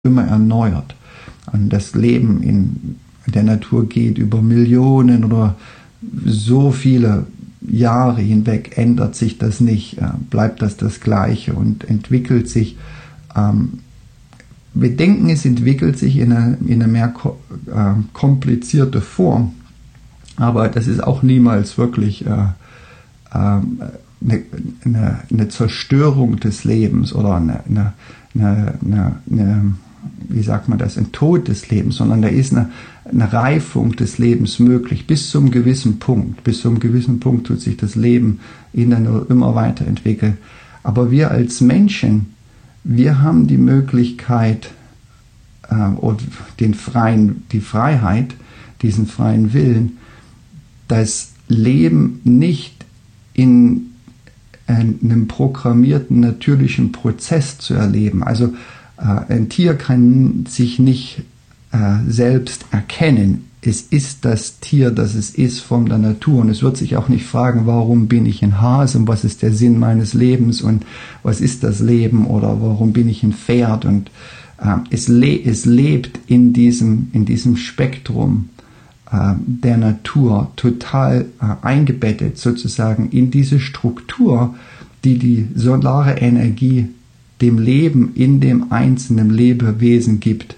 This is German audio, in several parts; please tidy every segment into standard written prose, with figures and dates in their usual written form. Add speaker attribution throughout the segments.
Speaker 1: immer erneuert. Und das Leben in der Natur geht über Millionen oder so viele Jahre hinweg, ändert sich das nicht, bleibt das Gleiche und entwickelt sich. Wir denken, es entwickelt sich in eine mehr komplizierte Form, aber das ist auch niemals wirklich eine Zerstörung des Lebens oder eine wie sagt man das, ein Tod des Lebens, sondern da ist eine Reifung des Lebens möglich, bis zu einem gewissen Punkt. Bis zu einem gewissen Punkt tut sich das Leben in der Natur immer weiterentwickeln. Aber wir als Menschen, wir haben die Möglichkeit und die Freiheit, diesen freien Willen, das Leben nicht in einem programmierten natürlichen Prozess zu erleben. Also ein Tier kann sich nicht selbst erkennen. Es ist das Tier, das es ist von der Natur. Und es wird sich auch nicht fragen, warum bin ich ein Hase und was ist der Sinn meines Lebens und was ist das Leben oder warum bin ich ein Pferd. Und es lebt in diesem Spektrum der Natur total eingebettet sozusagen in diese Struktur, die solare Energie dem Leben in dem einzelnen Lebewesen gibt.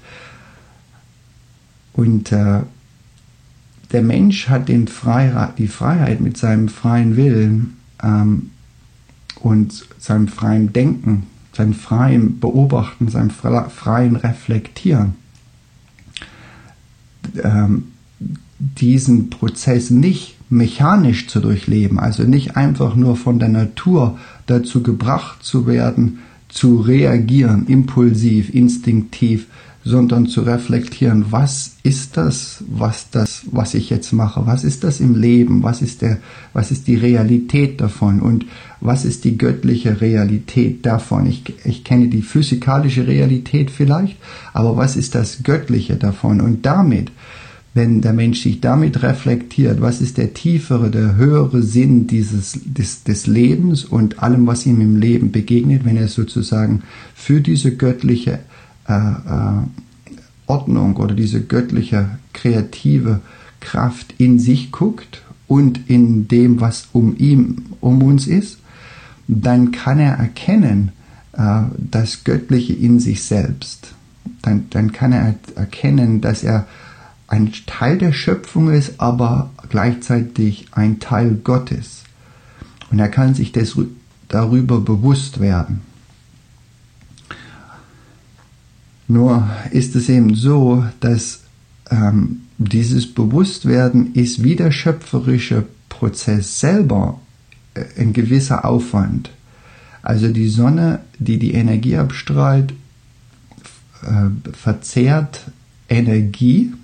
Speaker 1: Und der Mensch hat die Freiheit mit seinem freien Willen und seinem freien Denken, seinem freien Beobachten, seinem freien Reflektieren, diesen Prozess nicht mechanisch zu durchleben, also nicht einfach nur von der Natur dazu gebracht zu werden, zu reagieren, impulsiv, instinktiv, sondern zu reflektieren, was ist das, was ich jetzt mache, was ist das im Leben, was ist die Realität davon und was ist die göttliche Realität davon. Ich kenne die physikalische Realität vielleicht, aber was ist das Göttliche davon? Und damit, wenn der Mensch sich damit reflektiert, was ist der tiefere, der höhere Sinn des Lebens und allem, was ihm im Leben begegnet, wenn er sozusagen für diese göttliche Ordnung oder diese göttliche kreative Kraft in sich guckt und in dem, was um uns ist, dann kann er erkennen das Göttliche in sich selbst. Dann kann er erkennen, dass er ein Teil der Schöpfung ist, aber gleichzeitig ein Teil Gottes. Und er kann sich darüber bewusst werden. Nur ist es eben so, dass dieses Bewusstwerden ist wie der schöpferische Prozess selber ein gewisser Aufwand. Also die Sonne, die Energie abstrahlt, verzehrt Energie,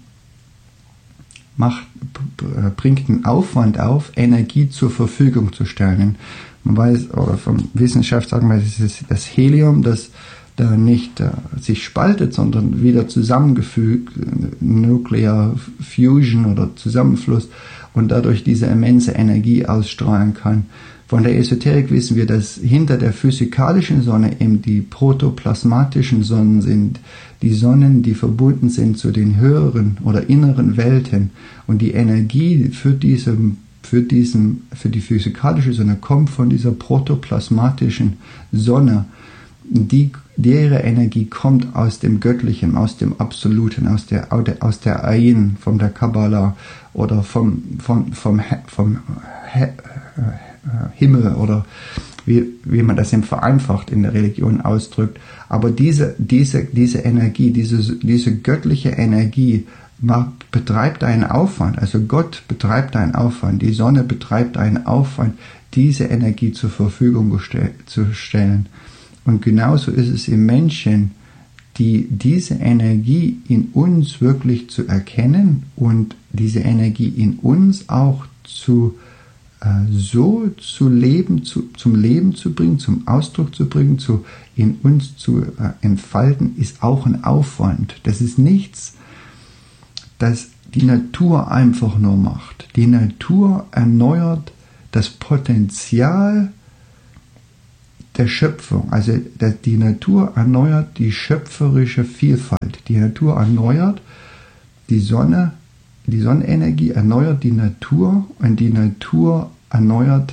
Speaker 1: bringt einen Aufwand auf, Energie zur Verfügung zu stellen. Man weiß, oder von Wissenschaft sagen wir, es ist das Helium, das da nicht sich spaltet, sondern wieder zusammengefügt, Nuclear Fusion oder Zusammenfluss und dadurch diese immense Energie ausstrahlen kann. Von der Esoterik wissen wir, dass hinter der physikalischen Sonne eben die protoplasmatischen Sonnen sind, die Sonnen, die verbunden sind zu den höheren oder inneren Welten. Und die Energie für die physikalische Sonne kommt von dieser protoplasmatischen Sonne. Ihre Energie kommt aus dem Göttlichen, aus dem Absoluten, aus der Ayin, von der Kabbalah oder vom Himmel oder wie man das eben vereinfacht in der Religion ausdrückt. Aber diese Energie, diese göttliche Energie betreibt einen Aufwand, also Gott betreibt einen Aufwand, die Sonne betreibt einen Aufwand, diese Energie zur Verfügung zu stellen. Und genauso ist es im Menschen, diese Energie in uns wirklich zu erkennen und diese Energie in uns auch zum Leben zu bringen, zum Ausdruck zu bringen, in uns zu entfalten, ist auch ein Aufwand. Das ist nichts, das die Natur einfach nur macht. Die Natur erneuert das Potenzial der Schöpfung. Also die Natur erneuert die schöpferische Vielfalt. Die Natur erneuert die Sonne, die Sonnenenergie erneuert die Natur und die Natur erneuert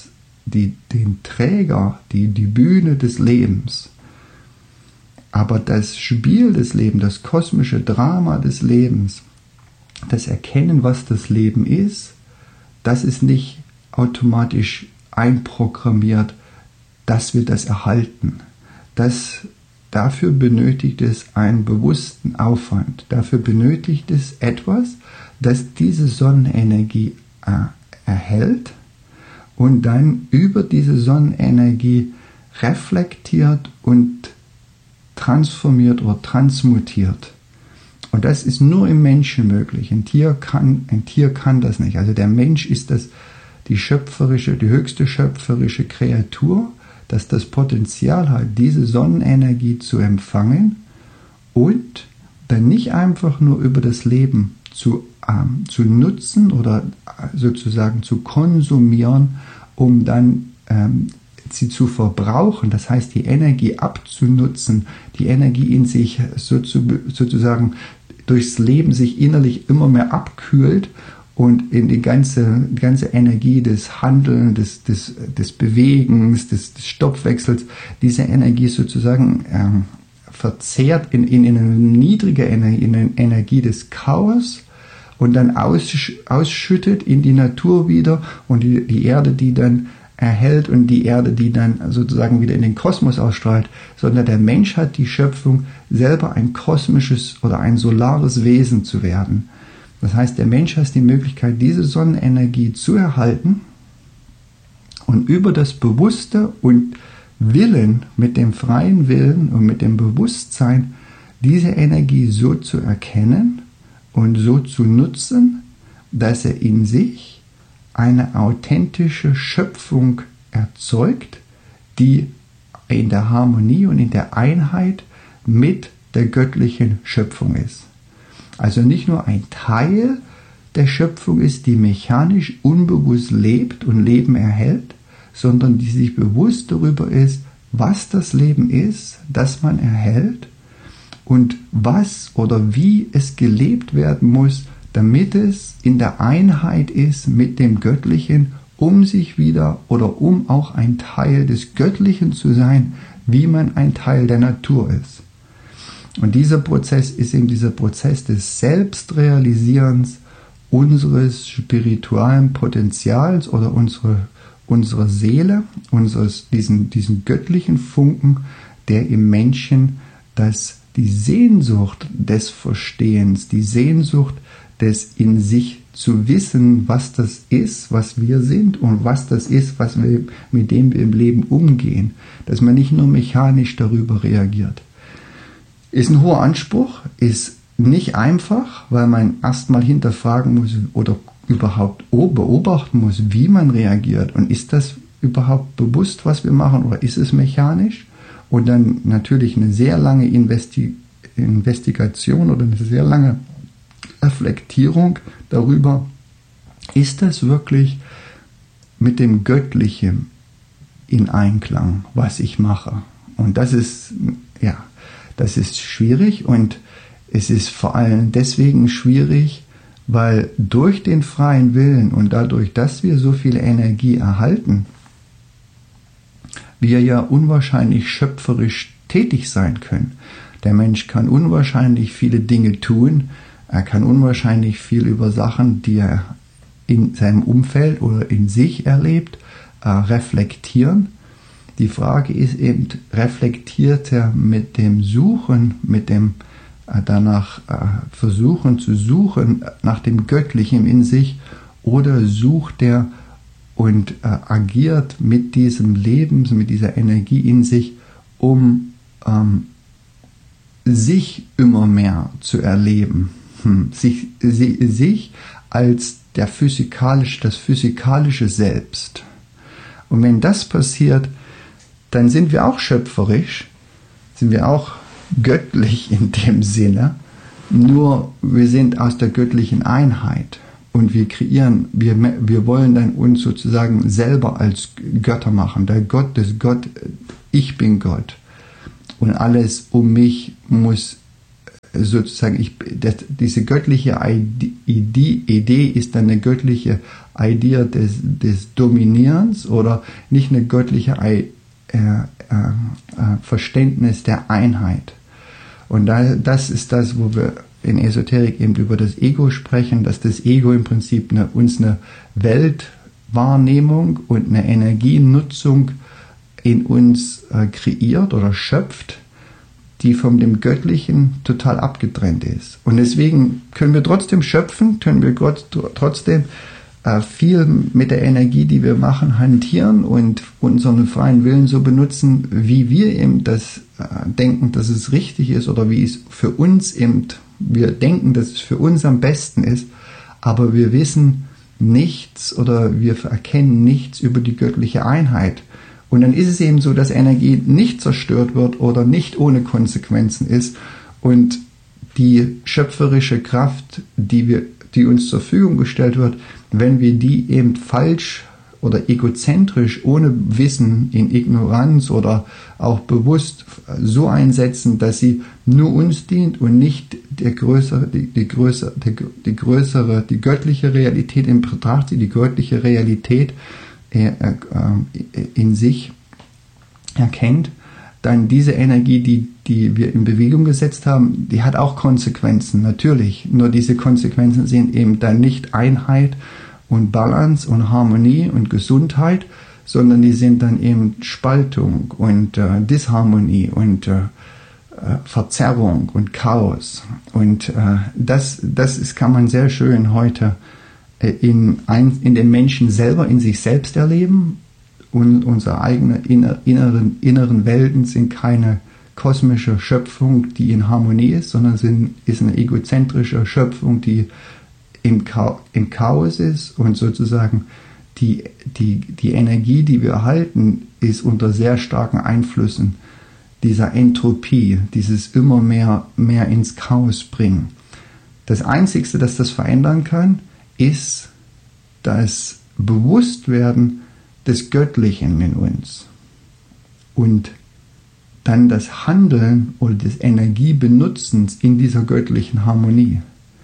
Speaker 1: den Träger, die Bühne des Lebens. Aber das Spiel des Lebens, das kosmische Drama des Lebens, das Erkennen, was das Leben ist, das ist nicht automatisch einprogrammiert, dass wir das erhalten. Dafür benötigt es einen bewussten Aufwand. Dafür benötigt es etwas, das diese Sonnenenergie erhält und dann über diese Sonnenenergie reflektiert und transformiert oder transmutiert. Und das ist nur im Menschen möglich. Ein Tier kann das nicht. Also der Mensch ist die höchste schöpferische Kreatur, dass das Potenzial hat, diese Sonnenenergie zu empfangen und dann nicht einfach nur über das Leben zu nutzen oder sozusagen zu konsumieren, um dann sie zu verbrauchen, das heißt die Energie abzunutzen, die Energie in sich sozusagen durchs Leben sich innerlich immer mehr abkühlt und in die ganze Energie des Handelns, des Bewegens, des Stoffwechsels, diese Energie sozusagen verzehrt in eine niedrige Energie, in eine Energie des Chaos und dann ausschüttet in die Natur wieder und die Erde, die dann erhält und die Erde, die dann sozusagen wieder in den Kosmos ausstrahlt, sondern der Mensch hat die Schöpfung, selber ein kosmisches oder ein solares Wesen zu werden. Das heißt, der Mensch hat die Möglichkeit, diese Sonnenenergie zu erhalten und über das Bewusste und Willen, mit dem freien Willen und mit dem Bewusstsein, diese Energie so zu erkennen und so zu nutzen, dass er in sich eine authentische Schöpfung erzeugt, die in der Harmonie und in der Einheit mit der göttlichen Schöpfung ist. Also nicht nur ein Teil der Schöpfung ist, die mechanisch unbewusst lebt und Leben erhält, sondern die sich bewusst darüber ist, was das Leben ist, das man erhält und was oder wie es gelebt werden muss, damit es in der Einheit ist mit dem Göttlichen, um sich wieder oder um auch ein Teil des Göttlichen zu sein, wie man ein Teil der Natur ist. Und dieser Prozess ist eben dieser Prozess des Selbstrealisierens unseres spirituellen Potenzials oder unserer Seele, diesen göttlichen Funken, der im Menschen die Sehnsucht des Verstehens, die Sehnsucht des in sich zu wissen, was das ist, was wir sind und was das ist, mit dem wir im Leben umgehen, dass man nicht nur mechanisch darüber reagiert. Ist ein hoher Anspruch, ist nicht einfach, weil man erstmal hinterfragen muss oder überhaupt beobachten muss, wie man reagiert und ist das überhaupt bewusst, was wir machen oder ist es mechanisch? Und dann natürlich eine sehr lange Investigation oder eine sehr lange Reflektierung darüber, ist das wirklich mit dem Göttlichen in Einklang, was ich mache? Und das ist schwierig und es ist vor allem deswegen schwierig, weil durch den freien Willen und dadurch, dass wir so viel Energie erhalten, wir ja unwahrscheinlich schöpferisch tätig sein können. Der Mensch kann unwahrscheinlich viele Dinge tun, er kann unwahrscheinlich viel über Sachen, die er in seinem Umfeld oder in sich erlebt, reflektieren. Die Frage ist eben, reflektiert er mit dem Suchen, mit dem danach versuchen zu suchen nach dem Göttlichen in sich oder sucht er und agiert mit diesem Leben, mit dieser Energie in sich, um sich immer mehr zu erleben, sich als das physikalische Selbst. Und wenn das passiert, dann sind wir auch schöpferisch, sind wir auch göttlich in dem Sinne, nur wir sind aus der göttlichen Einheit. und wir wollen dann uns sozusagen selber als Götter machen. Der Gott ist Gott, ich bin Gott. Und alles um mich muss sozusagen, diese göttliche Idee ist dann eine göttliche Idee des Dominierens oder nicht eine göttliche Verständnis der Einheit. Und das ist das, wo wir in Esoterik eben über das Ego sprechen, dass das Ego im Prinzip uns eine Weltwahrnehmung und eine Energienutzung in uns kreiert oder schöpft, die von dem Göttlichen total abgetrennt ist. Und deswegen können wir trotzdem schöpfen, können wir Gott trotzdem viel mit der Energie, die wir machen, hantieren und unseren freien Willen so benutzen, wie wir eben das denken, dass es richtig ist oder wie es für uns eben, wir denken, dass es für uns am besten ist, aber wir wissen nichts oder wir erkennen nichts über die göttliche Einheit. Und dann ist es eben so, dass Energie nicht zerstört wird oder nicht ohne Konsequenzen ist und die schöpferische Kraft, die uns zur Verfügung gestellt wird, wenn wir die eben falsch oder egozentrisch, ohne Wissen, in Ignoranz oder auch bewusst so einsetzen, dass sie nur uns dient und nicht die göttliche Realität in Betracht zieht, die göttliche Realität in sich erkennt, dann diese Energie, die wir in Bewegung gesetzt haben, die hat auch Konsequenzen, natürlich. Nur diese Konsequenzen sind eben dann nicht Einheit und Balance und Harmonie und Gesundheit, sondern die sind dann eben Spaltung und Disharmonie und Verzerrung und Chaos. Und das kann man sehr schön heute in den Menschen selber, in sich selbst erleben. Und unsere eigenen inneren Welten sind keine kosmische Schöpfung, die in Harmonie ist, sondern ist eine egozentrische Schöpfung, die im Chaos ist und sozusagen die Energie, die wir erhalten, ist unter sehr starken Einflüssen dieser Entropie, dieses immer mehr ins Chaos bringen. Das Einzige, das das verändern kann, ist das Bewusstwerden des Göttlichen in uns und dann das Handeln oder des Energiebenutzens in dieser göttlichen Harmonie.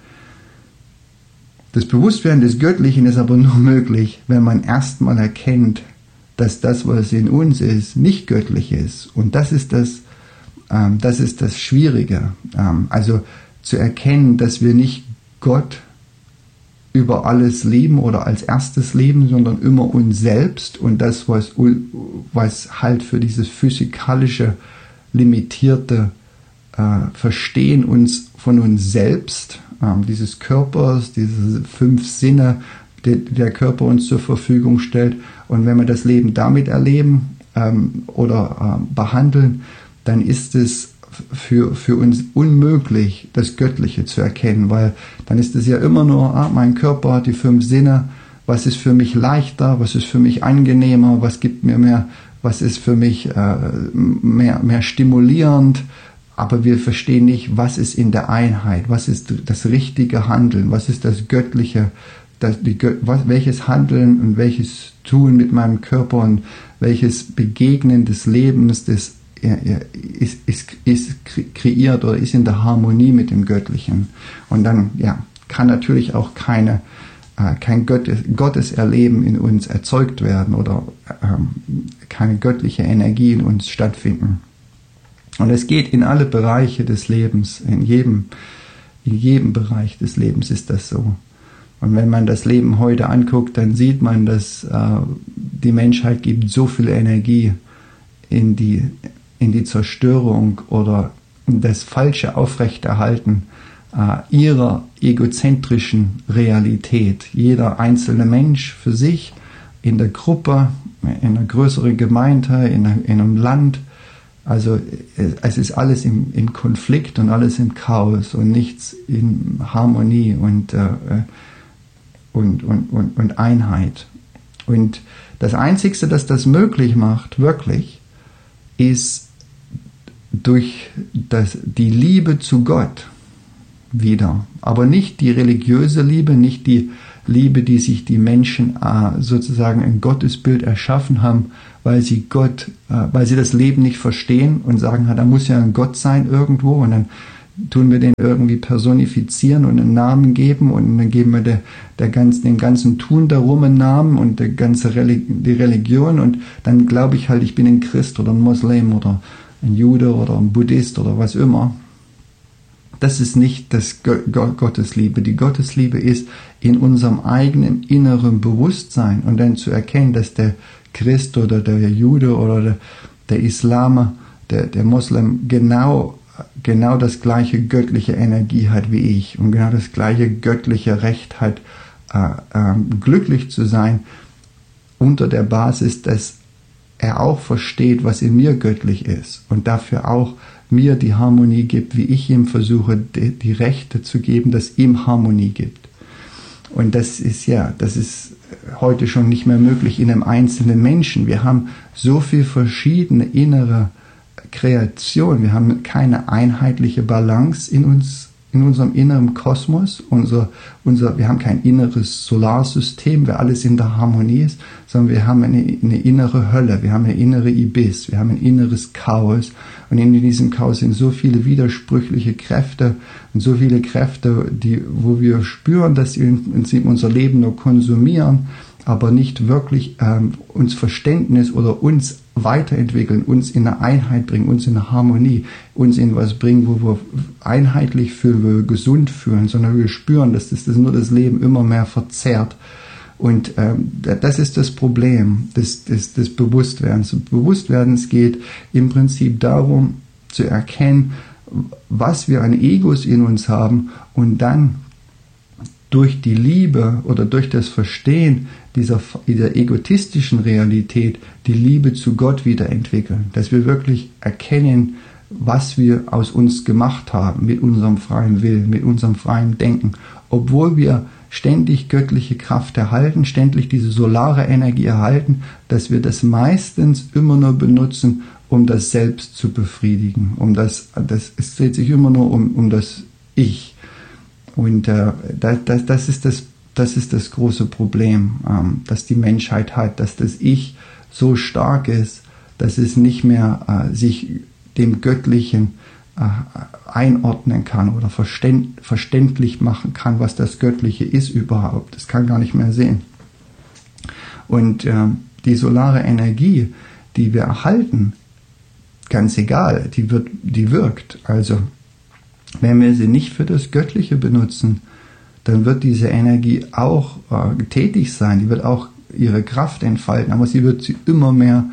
Speaker 1: Das Bewusstwerden des Göttlichen ist aber nur möglich, wenn man erstmal erkennt, dass das, was in uns ist, nicht göttlich ist. Und das ist das Schwierige. Also zu erkennen, dass wir nicht Gott über alles leben oder als erstes leben, sondern immer uns selbst und das, was halt für dieses physikalische, limitierte Verstehen von uns selbst, dieses Körpers, diese 5 Sinne, der Körper uns zur Verfügung stellt. Und wenn wir das Leben damit erleben oder behandeln, dann ist es für uns unmöglich, das Göttliche zu erkennen, weil dann ist es ja immer nur, mein Körper hat die 5 Sinne, was ist für mich leichter, was ist für mich angenehmer, was gibt mir mehr, was ist für mich mehr stimulierend, aber wir verstehen nicht, was ist in der Einheit, was ist das richtige Handeln, was ist das Göttliche, welches Handeln und welches Tun mit meinem Körper und welches Begegnen des Lebens, ist kreiert oder ist in der Harmonie mit dem Göttlichen. Und dann kann natürlich auch kein Gotteserleben in uns erzeugt werden oder keine göttliche Energie in uns stattfinden. Und es geht in alle Bereiche des Lebens, in jedem Bereich des Lebens ist das so. Und wenn man das Leben heute anguckt, dann sieht man, dass die Menschheit gibt so viel Energie in die Zerstörung oder das falsche Aufrechterhalten ihrer egozentrischen Realität. Jeder einzelne Mensch für sich, in der Gruppe, in einer größeren Gemeinde, in einem Land. Also es ist alles im Konflikt und alles im Chaos und nichts in Harmonie und Einheit. Und das Einzige, das das möglich macht, wirklich, ist durch die Liebe zu Gott. wieder. Aber nicht die religiöse Liebe, nicht die Liebe, die sich die Menschen sozusagen ein Gottesbild erschaffen haben, weil sie das Leben nicht verstehen und sagen, da muss ja ein Gott sein irgendwo, und dann tun wir den irgendwie personifizieren und einen Namen geben, und dann geben wir dem ganzen Tun darum einen Namen und die Religion, und dann glaube ich halt, ich bin ein Christ oder ein Moslem oder ein Jude oder ein Buddhist oder was immer. Das ist nicht das Gottesliebe. Die Gottesliebe ist in unserem eigenen inneren Bewusstsein, und dann zu erkennen, dass der Christ oder der Jude oder der Islamer, der Moslem genau das gleiche göttliche Energie hat wie ich und genau das gleiche göttliche Recht hat, glücklich zu sein, unter der Basis, dass er auch versteht, was in mir göttlich ist, und dafür auch mir die Harmonie gibt, wie ich ihm versuche, die Rechte zu geben, dass ihm Harmonie gibt. Und das ist heute schon nicht mehr möglich in einem einzelnen Menschen. Wir haben so viel verschiedene innere Kreation. Wir haben keine einheitliche Balance in unserem inneren Kosmos. Wir haben kein inneres Solarsystem, wo alles in der Harmonie ist, sondern wir haben eine innere Hölle, wir haben eine innere Ibis, wir haben ein inneres Chaos, und in diesem Chaos sind so viele widersprüchliche Kräfte und so viele Kräfte, wo wir spüren, dass sie im Prinzip unser Leben nur konsumieren, aber nicht wirklich uns Verständnis oder uns weiterentwickeln, uns in eine Einheit bringen, uns in eine Harmonie, uns in was bringen, wo wir einheitlich fühlen, wo wir gesund fühlen, sondern wir spüren, dass das nur das Leben immer mehr verzerrt. Und das ist das Problem des Bewusstwerdens. Bewusstwerdens geht im Prinzip darum, zu erkennen, was wir an Egos in uns haben, und dann durch die Liebe oder durch das Verstehen dieser egotistischen Realität die Liebe zu Gott wiederentwickeln. Dass wir wirklich erkennen, was wir aus uns gemacht haben, mit unserem freien Willen, mit unserem freien Denken, obwohl wir ständig göttliche Kraft erhalten, ständig diese solare Energie erhalten, dass wir das meistens immer nur benutzen, um das Selbst zu befriedigen. Es dreht sich immer nur um das Ich. Und das ist das große Problem, das die Menschheit hat, dass das Ich so stark ist, dass es nicht mehr sich dem Göttlichen einordnen kann oder verständlich machen kann, was das Göttliche ist überhaupt. Das kann gar nicht mehr sehen. Und die solare Energie, die wir erhalten, ganz egal, die wirkt. Also wenn wir sie nicht für das Göttliche benutzen, dann wird diese Energie auch tätig sein, die wird auch ihre Kraft entfalten, aber sie wird immer mehr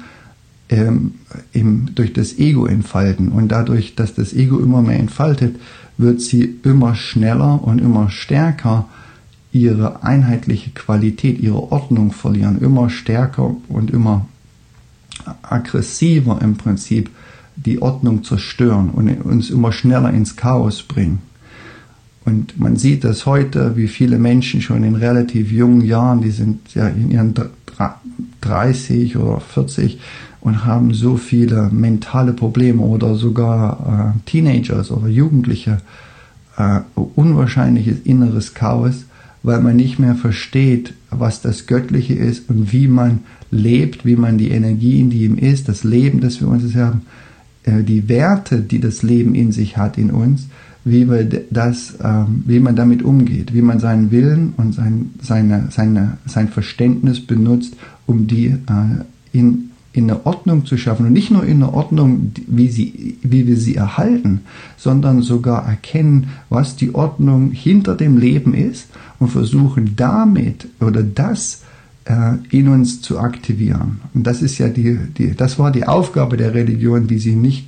Speaker 1: durch das Ego entfalten. Und dadurch, dass das Ego immer mehr entfaltet, wird sie immer schneller und immer stärker ihre einheitliche Qualität, ihre Ordnung verlieren, immer stärker und immer aggressiver im Prinzip die Ordnung zerstören und uns immer schneller ins Chaos bringen. Und man sieht das heute, wie viele Menschen schon in relativ jungen Jahren, die sind ja in ihren 30 oder 40 und haben so viele mentale Probleme, oder sogar Teenagers oder Jugendliche, unwahrscheinliches inneres Chaos, weil man nicht mehr versteht, was das Göttliche ist und wie man lebt, wie man die Energien, die ihm ist, das Leben, das wir uns haben, die Werte, die das Leben in sich hat, in uns, wie man damit umgeht, wie man seinen Willen und sein Verständnis benutzt, um die in eine Ordnung zu schaffen. Und nicht nur in eine Ordnung, wie wir sie erhalten, sondern sogar erkennen, was die Ordnung hinter dem Leben ist, und versuchen damit oder das in uns zu aktivieren. Und das ist ja das war die Aufgabe der Religion, dem sie nicht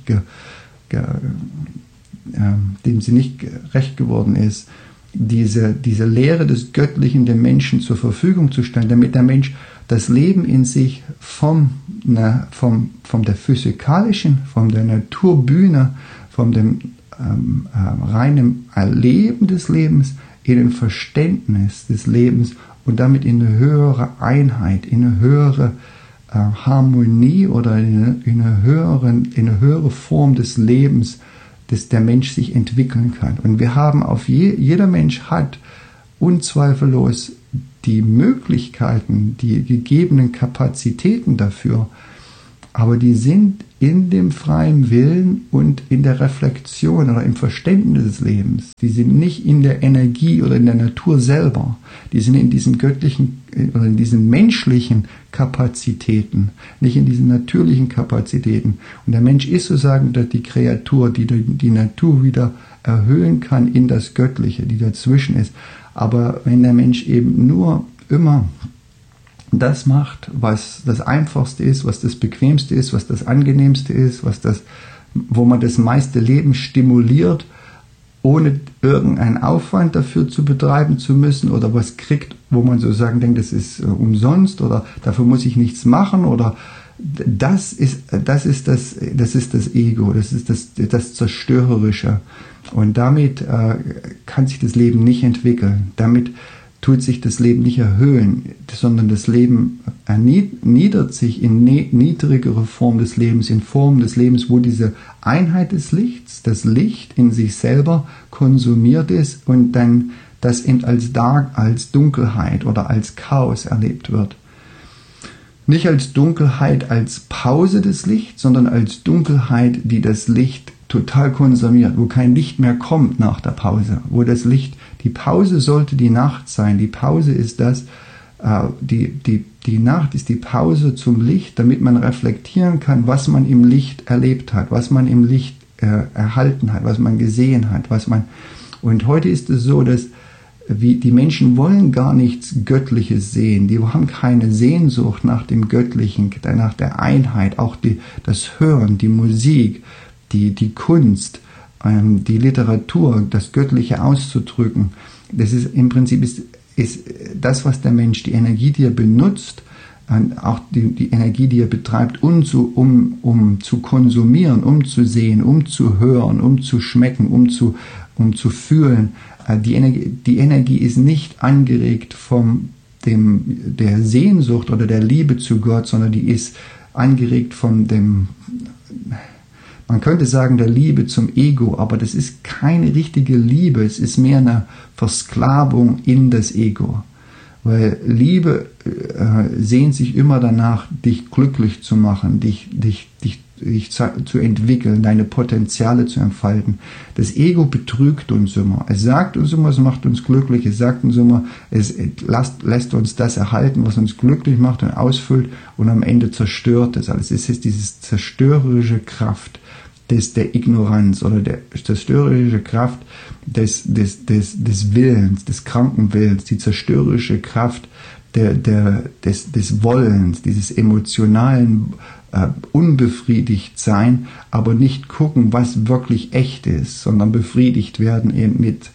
Speaker 1: gerecht geworden ist, diese Lehre des Göttlichen dem Menschen zur Verfügung zu stellen, damit der Mensch das Leben in sich von der physikalischen, von der Naturbühne, von dem reinen Erleben des Lebens in ein Verständnis des Lebens und damit in eine höhere Einheit, in eine höhere Harmonie oder in eine höhere Form des Lebens dass der Mensch sich entwickeln kann. Und wir haben jeder Mensch hat unzweifellos die Möglichkeiten, die gegebenen Kapazitäten dafür, aber die sind in dem freien Willen und in der Reflexion oder im Verständnis des Lebens. Die sind nicht in der Energie oder in der Natur selber. Die sind in diesen göttlichen oder in diesen menschlichen Kapazitäten, nicht in diesen natürlichen Kapazitäten. Und der Mensch ist sozusagen die Kreatur, die die Natur wieder erhöhen kann in das Göttliche, die dazwischen ist. Aber wenn der Mensch eben nur immer das macht, was das Einfachste ist, was das Bequemste ist, was das Angenehmste ist, wo man das meiste Leben stimuliert, ohne irgendeinen Aufwand dafür zu betreiben zu müssen, oder was kriegt, wo man sozusagen denkt, das ist umsonst oder dafür muss ich nichts machen, oder das ist das Ego, das ist das Zerstörerische. Und damit kann sich das Leben nicht entwickeln. Damit tut sich das Leben nicht erhöhen, sondern das Leben erniedert sich in niedrigere Form des Lebens, in Form des Lebens, wo diese Einheit des Lichts, das Licht in sich selber konsumiert ist und dann das eben als Dunkelheit oder als Chaos erlebt wird. Nicht als Dunkelheit, als Pause des Lichts, sondern als Dunkelheit, die das Licht total konsumiert, wo kein Licht mehr kommt nach der Pause, wo das Licht, die Pause sollte die Nacht sein, die Pause ist die Nacht ist die Pause zum Licht, damit man reflektieren kann, was man im Licht erlebt hat, was man im Licht erhalten hat, was man gesehen hat, und heute ist es so, dass die Menschen wollen gar nichts Göttliches sehen, die haben keine Sehnsucht nach dem Göttlichen, nach der Einheit, auch das Hören, die Musik, die Kunst, die Literatur, das Göttliche auszudrücken. Das ist im Prinzip ist das, was der Mensch, die Energie, die er benutzt, auch die Energie, die er betreibt, um zu konsumieren, um zu sehen, um zu hören, um zu schmecken, um zu fühlen. Die Energie ist nicht angeregt von der Sehnsucht oder der Liebe zu Gott, sondern die ist angeregt von man könnte sagen, der Liebe zum Ego, aber das ist keine richtige Liebe, es ist mehr eine Versklavung in das Ego. Weil Liebe sehnt sich immer danach, dich glücklich zu machen, dich zu entwickeln, deine Potenziale zu entfalten. Das Ego betrügt uns immer. Es sagt uns immer, es macht uns glücklich. Es sagt uns immer, es lässt uns das erhalten, was uns glücklich macht und ausfüllt, und am Ende zerstört es alles. Es ist diese zerstörerische Kraft der Ignoranz oder der zerstörerische Kraft des Willens, des kranken Willens, die zerstörerische Kraft des Wollens, dieses emotionalen unbefriedigt sein, aber nicht gucken, was wirklich echt ist, sondern befriedigt werden eben mit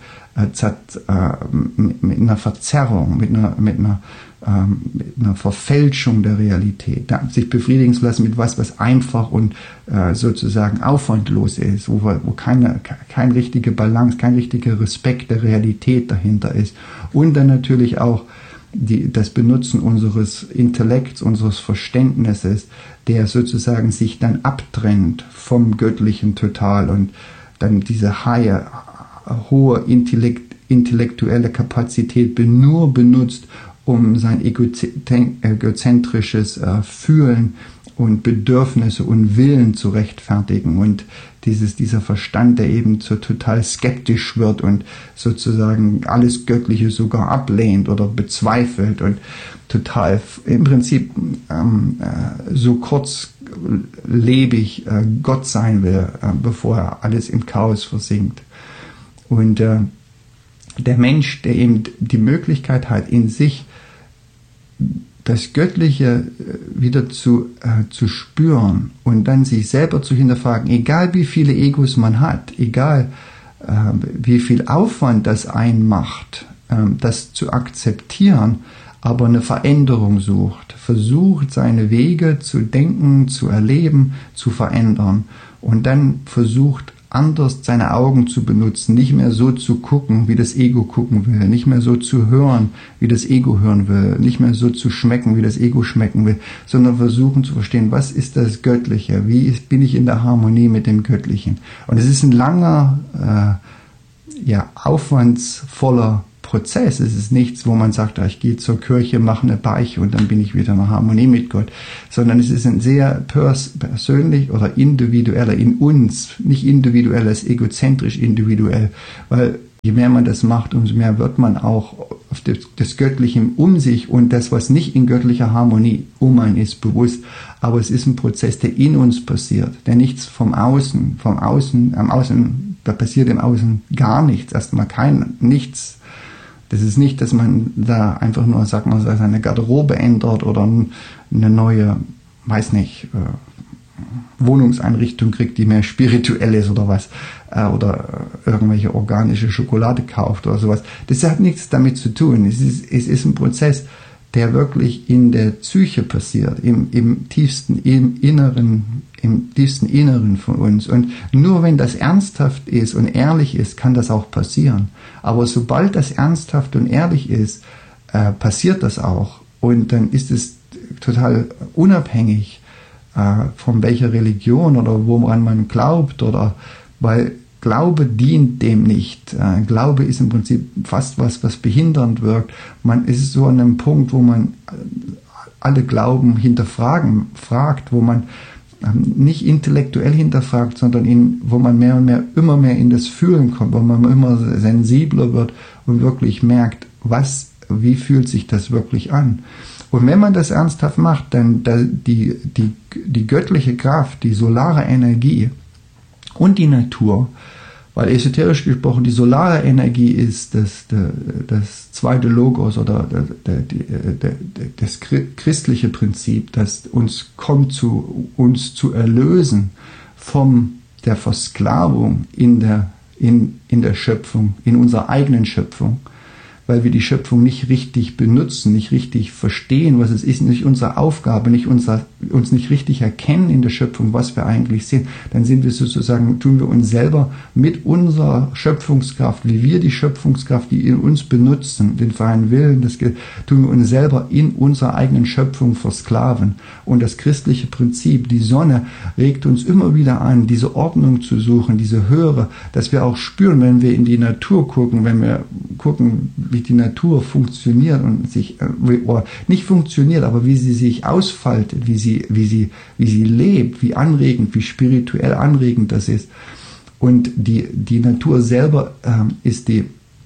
Speaker 1: einer Verzerrung, mit einer Verfälschung der Realität, sich befriedigen zu lassen mit was einfach und sozusagen aufwandlos ist, wo kein richtige Balance, kein richtiger Respekt der Realität dahinter ist, und dann natürlich auch das Benutzen unseres Intellekts, unseres Verständnisses, der sozusagen sich dann abtrennt vom Göttlichen total und dann diese hohe intellektuelle Kapazität nur benutzt, um sein egozentrisches Fühlen und Bedürfnisse und Willen zu rechtfertigen, und dieser Verstand, der eben so total skeptisch wird und sozusagen alles Göttliche sogar ablehnt oder bezweifelt und total im Prinzip so kurzlebig Gott sein will, bevor er alles im Chaos versinkt. Und der Mensch, der eben die Möglichkeit hat, in sich das Göttliche wieder zu spüren und dann sich selber zu hinterfragen, egal wie viele Egos man hat, egal wie viel Aufwand das einmacht, das zu akzeptieren, aber eine Veränderung sucht, versucht seine Wege zu denken, zu erleben, zu verändern und dann versucht anders seine Augen zu benutzen, nicht mehr so zu gucken, wie das Ego gucken will, nicht mehr so zu hören, wie das Ego hören will, nicht mehr so zu schmecken, wie das Ego schmecken will, sondern versuchen zu verstehen, was ist das Göttliche, bin ich in der Harmonie mit dem Göttlichen. Und es ist ein langer, aufwandsvoller Prozess. Es ist nichts, wo man sagt, ich gehe zur Kirche, mache eine Beichte und dann bin ich wieder in der Harmonie mit Gott, sondern es ist ein sehr persönlich oder individueller, in uns, nicht individuell, es ist egozentrisch individuell, weil je mehr man das macht, umso mehr wird man auch auf das Göttliche um sich und das, was nicht in göttlicher Harmonie einen ist, bewusst. Aber es ist ein Prozess, der in uns passiert, der nichts am Außen, da passiert im Außen gar nichts, erstmal nichts. Das ist nicht, dass man da einfach nur, seine Garderobe ändert oder eine neue, Wohnungseinrichtung kriegt, die mehr spirituell ist oder was, oder irgendwelche organische Schokolade kauft oder sowas. Das hat nichts damit zu tun. Es ist ein Prozess, der wirklich in der Psyche passiert, im tiefsten Inneren von uns. Und nur wenn das ernsthaft ist und ehrlich ist, kann das auch passieren. Aber sobald das ernsthaft und ehrlich ist, passiert das auch. Und dann ist es total unabhängig von welcher Religion oder woran man glaubt, oder weil Glaube dient dem nicht. Glaube ist im Prinzip fast was behindernd wirkt. Man ist so an einem Punkt, wo man alle Glauben fragt, wo man nicht intellektuell hinterfragt, sondern wo man immer mehr in das Fühlen kommt, wo man immer sensibler wird und wirklich merkt, wie fühlt sich das wirklich an. Und wenn man das ernsthaft macht, dann die göttliche Kraft, die solare Energie und die Natur, weil esoterisch gesprochen die solare Energie ist das zweite Logos oder das christliche Prinzip, das uns zu erlösen von der Versklavung in der Schöpfung, in unserer eigenen Schöpfung, weil wir die Schöpfung nicht richtig benutzen, nicht richtig verstehen, was es ist, nicht unsere Aufgabe, uns nicht richtig erkennen in der Schöpfung, was wir eigentlich sind, dann tun wir uns selber mit unserer Schöpfungskraft, wie wir die Schöpfungskraft, die in uns benutzen, den freien Willen, tun wir uns selber in unserer eigenen Schöpfung versklaven. Und das christliche Prinzip, die Sonne, regt uns immer wieder an, diese Ordnung zu suchen, diese höhere, dass wir auch spüren, wenn wir in die Natur gucken, wenn wir gucken, wie die Natur funktioniert und oder nicht funktioniert, aber wie sie sich ausfaltet, wie sie lebt, wie anregend, wie spirituell anregend das ist. Und die Natur selber ist die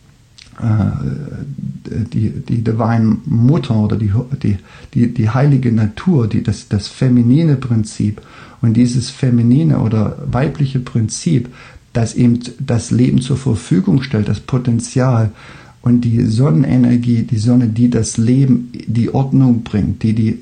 Speaker 1: Divine Mutter oder die heilige Natur, das feminine Prinzip. Und dieses feminine oder weibliche Prinzip, das eben das Leben zur Verfügung stellt, das Potenzial. Und die Sonnenenergie, die Sonne, die das Leben, die Ordnung bringt, die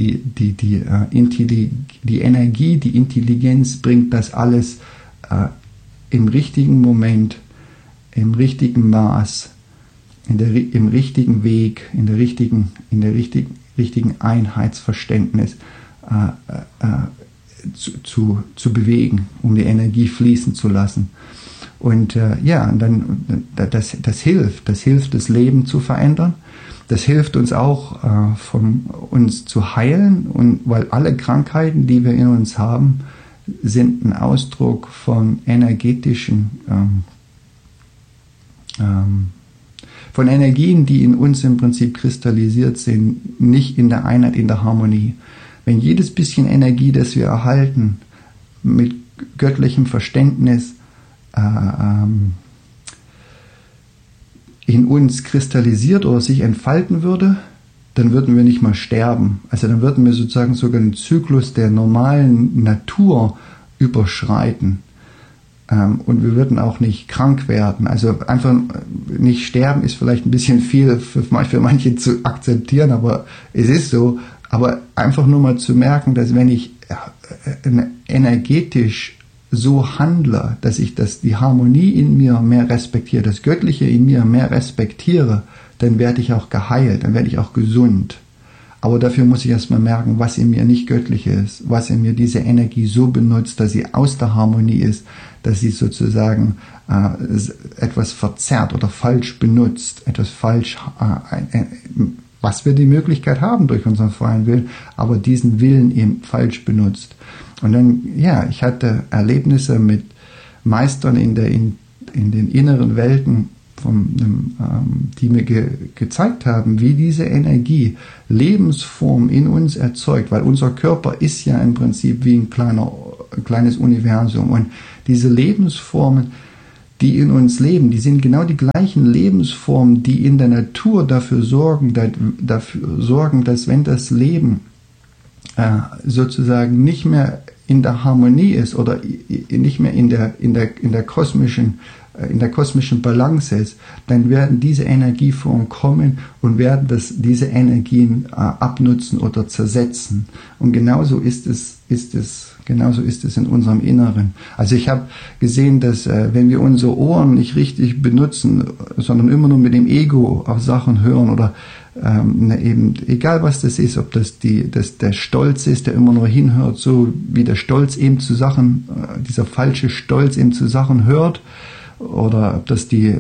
Speaker 1: Energie, die Intelligenz bringt das alles im richtigen Moment, im richtigen Maß, im richtigen Weg, in der richtigen Einheitsverständnis zu bewegen, um die Energie fließen zu lassen. Und das hilft, das Leben zu verändern. Das hilft uns auch, uns zu heilen, und weil alle Krankheiten, die wir in uns haben, sind ein Ausdruck von von Energien, die in uns im Prinzip kristallisiert sind, nicht in der Einheit, in der Harmonie. Wenn jedes bisschen Energie, das wir erhalten, mit göttlichem Verständnis in uns kristallisiert oder sich entfalten würde, dann würden wir nicht mal sterben. Also dann würden wir sozusagen sogar den Zyklus der normalen Natur überschreiten. Und wir würden auch nicht krank werden. Also einfach nicht sterben ist vielleicht ein bisschen viel für manche zu akzeptieren, aber es ist so. Aber einfach nur mal zu merken, dass wenn ich energetisch so handle, dass ich die Harmonie in mir mehr respektiere, das Göttliche in mir mehr respektiere, dann werde ich auch geheilt, dann werde ich auch gesund. Aber dafür muss ich erstmal merken, was in mir nicht göttlich ist, was in mir diese Energie so benutzt, dass sie aus der Harmonie ist, dass sie sozusagen etwas verzerrt oder falsch benutzt, etwas falsch, was wir die Möglichkeit haben durch unseren freien Willen, aber diesen Willen eben falsch benutzt. Und dann, ja, ich hatte Erlebnisse mit Meistern in den inneren Welten, die mir gezeigt haben, wie diese Energie Lebensform in uns erzeugt, weil unser Körper ist ja im Prinzip wie ein kleines Universum, und diese Lebensformen, die in uns leben, die sind genau die gleichen Lebensformen, die in der Natur dafür sorgen, dass wenn das Leben sozusagen nicht mehr in der Harmonie ist oder nicht mehr in der kosmischen Balance ist, dann werden diese Energieformen kommen und werden diese Energien abnutzen oder zersetzen. Und genauso ist es in unserem Inneren. Also ich habe gesehen, dass wenn wir unsere Ohren nicht richtig benutzen, sondern immer nur mit dem Ego auf Sachen hören oder eben, egal was das ist, ob das der Stolz ist, der immer nur hinhört, so wie der Stolz eben zu Sachen, dieser falsche Stolz eben zu Sachen hört, oder ob das der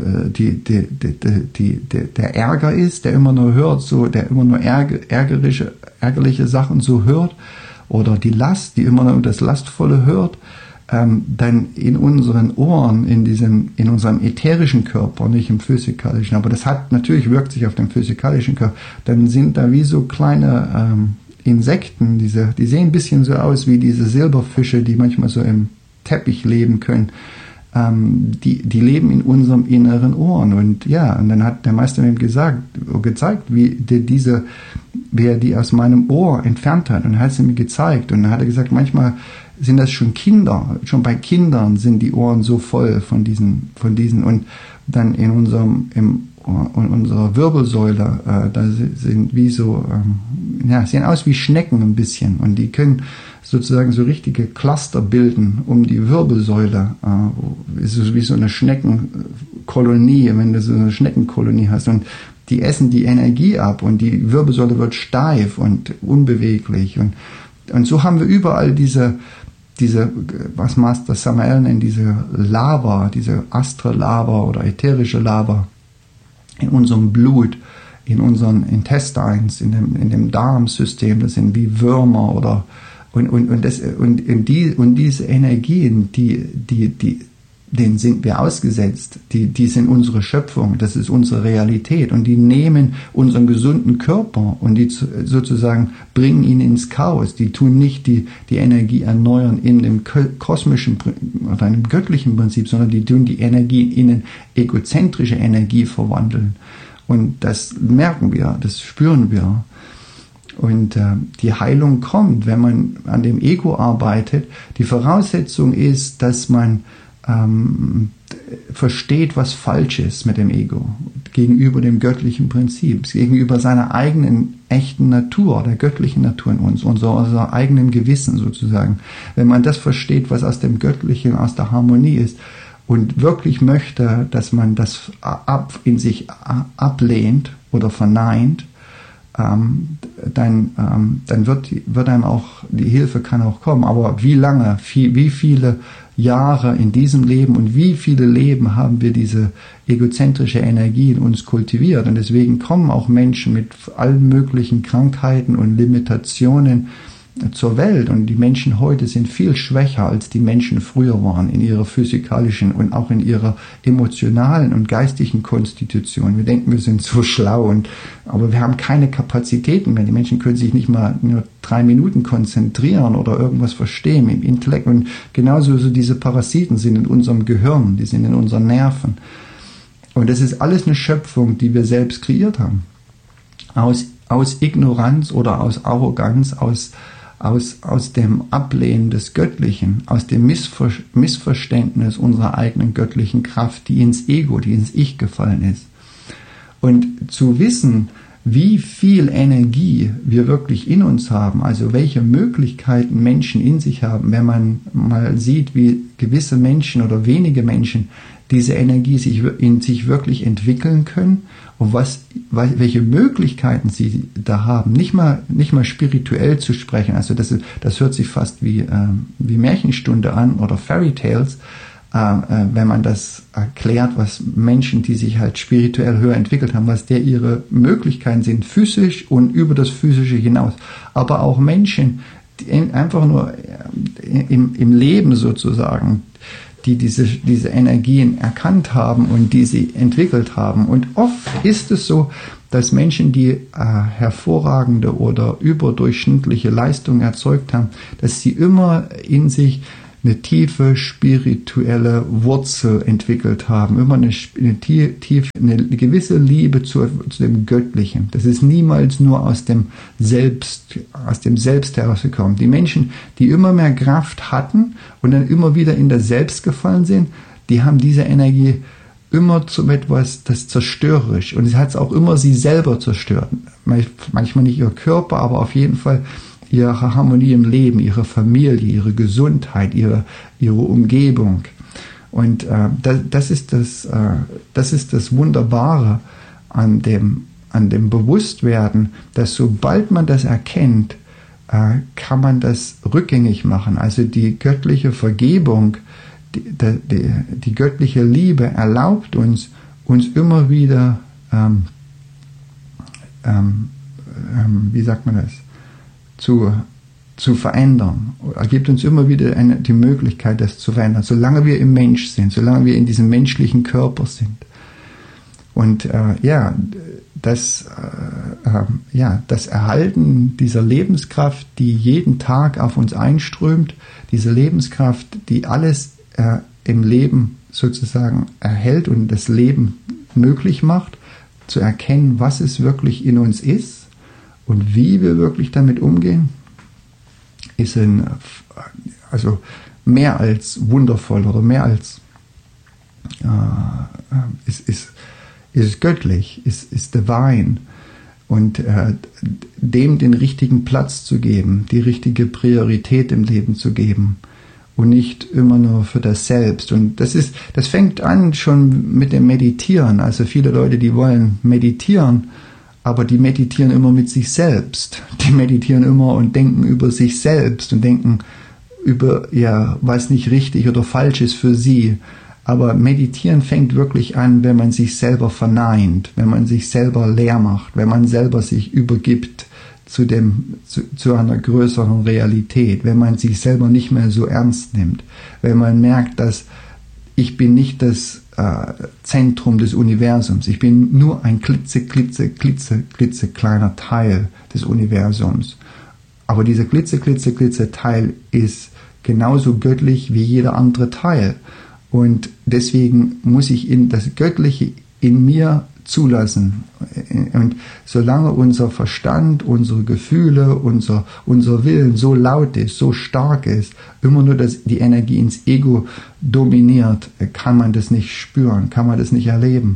Speaker 1: Ärger ist, der immer nur hört, so, der immer nur ärgerliche Sachen so hört, oder die Last, die immer nur das Lastvolle hört, dann in unseren Ohren, in unserem ätherischen Körper, nicht im physikalischen, aber das natürlich wirkt sich auf den physikalischen Körper, dann sind da wie so kleine Insekten, die sehen ein bisschen so aus wie diese Silberfische, die manchmal so im Teppich leben können. Die leben in unserem inneren Ohren, und ja, und dann hat der Meister mir gezeigt, wie er die aus meinem Ohr entfernt hat, und hat sie mir gezeigt, und dann hat er gesagt, manchmal sind das schon Kinder, schon bei Kindern sind die Ohren so voll von diesen, und dann in unserer Wirbelsäule, da sind wie so, sehen aus wie Schnecken ein bisschen, und die können sozusagen so richtige Cluster bilden um die Wirbelsäule, wie so eine Schneckenkolonie, wenn du so eine Schneckenkolonie hast, und die essen die Energie ab, und die Wirbelsäule wird steif und unbeweglich, und so haben wir überall diese, was Master Samael nennt, diese Lava, diese Astra-Lava oder ätherische Lava in unserem Blut, in unseren Intestines, in dem Darmsystem, das sind wie Würmer oder diese Energien, denen sind wir ausgesetzt, die sind unsere Schöpfung, das ist unsere Realität, und die nehmen unseren gesunden Körper und die sozusagen bringen ihn ins Chaos, die tun nicht die Energie erneuern in dem kosmischen oder einem göttlichen Prinzip, sondern die tun die Energie in eine egozentrische Energie verwandeln, und das merken wir, das spüren wir. Und die Heilung kommt, wenn man an dem Ego arbeitet. Die Voraussetzung ist, dass man versteht, was falsch ist mit dem Ego gegenüber dem göttlichen Prinzip, gegenüber seiner eigenen echten Natur, der göttlichen Natur in uns, unser eigenen Gewissen sozusagen. Wenn man das versteht, was aus dem Göttlichen, aus der Harmonie ist, und wirklich möchte, dass man das in sich ablehnt oder verneint, dann wird einem auch, die Hilfe kann auch kommen. Aber wie lange, wie viele Jahre in diesem Leben und wie viele Leben haben wir diese egozentrische Energie in uns kultiviert? Und deswegen kommen auch Menschen mit allen möglichen Krankheiten und Limitationen zur Welt, und die Menschen heute sind viel schwächer, als die Menschen früher waren in ihrer physikalischen und auch in ihrer emotionalen und geistigen Konstitution. Wir denken, wir sind so schlau, aber wir haben keine Kapazitäten mehr. Die Menschen können sich nicht mal nur 3 Minuten konzentrieren oder irgendwas verstehen im Intellekt, und genauso so diese Parasiten sind in unserem Gehirn, die sind in unseren Nerven. Und das ist alles eine Schöpfung, die wir selbst kreiert haben. Aus Ignoranz oder aus Arroganz, aus dem Ablehnen des Göttlichen, aus dem Missverständnis unserer eigenen göttlichen Kraft, die ins Ego, die ins Ich gefallen ist. Und zu wissen, wie viel Energie wir wirklich in uns haben, also welche Möglichkeiten Menschen in sich haben, wenn man mal sieht, wie gewisse Menschen oder wenige Menschen diese Energie in sich wirklich entwickeln können und welche Möglichkeiten sie da haben. Nicht mal spirituell zu sprechen, also das hört sich fast wie Märchenstunde an oder Fairy Tales, wenn man das erklärt, was Menschen, die sich halt spirituell höher entwickelt haben, was ihre Möglichkeiten sind, physisch und über das Physische hinaus. Aber auch Menschen, die einfach nur im Leben sozusagen, die diese Energien erkannt haben und die sie entwickelt haben. Und oft ist es so, dass Menschen, die hervorragende oder überdurchschnittliche Leistungen erzeugt haben, dass sie immer in sich eine tiefe spirituelle Wurzel entwickelt haben, immer eine gewisse Liebe zu dem Göttlichen. Das ist niemals nur aus dem Selbst herausgekommen. Die Menschen, die immer mehr Kraft hatten und dann immer wieder in das Selbst gefallen sind, die haben diese Energie immer zu etwas, das zerstörerisch, und es hat auch immer sie selber zerstört. Manchmal nicht ihr Körper, aber auf jeden Fall ihre Harmonie im Leben, ihre Familie, ihre Gesundheit, ihre Umgebung. Und das ist das Wunderbare an dem Bewusstwerden, dass sobald man das erkennt, kann man das rückgängig machen. Also die göttliche Vergebung, die göttliche Liebe erlaubt uns immer wieder, wie sagt man das, zu verändern. Er gibt uns immer wieder die Möglichkeit, das zu verändern, solange wir im Mensch sind, solange wir in diesem menschlichen Körper sind. Und das Erhalten dieser Lebenskraft, die jeden Tag auf uns einströmt, diese Lebenskraft, die alles im Leben sozusagen erhält und das Leben möglich macht, zu erkennen, was es wirklich in uns ist und wie wir wirklich damit umgehen, ist mehr als wundervoll oder mehr als ist göttlich, ist divine. Und dem den richtigen Platz zu geben, die richtige Priorität im Leben zu geben und nicht immer nur für das Selbst. Und das fängt an schon mit dem Meditieren. Also viele Leute, die wollen meditieren, aber die meditieren immer mit sich selbst. Die meditieren immer und denken über sich selbst und denken über, was nicht richtig oder falsch ist für sie. Aber Meditieren fängt wirklich an, wenn man sich selber verneint, wenn man sich selber leer macht, wenn man selber sich übergibt zu einer größeren Realität, wenn man sich selber nicht mehr so ernst nimmt, wenn man merkt, dass ich bin nicht das Zentrum des Universums. Ich bin nur ein klitzekleiner Teil des Universums. Aber dieser Teil ist genauso göttlich wie jeder andere Teil. Und deswegen muss ich das Göttliche in mir zulassen. Und solange unser Verstand, unsere Gefühle, unser Willen so laut ist, so stark ist, immer nur die Energie ins Ego dominiert, kann man das nicht spüren, kann man das nicht erleben.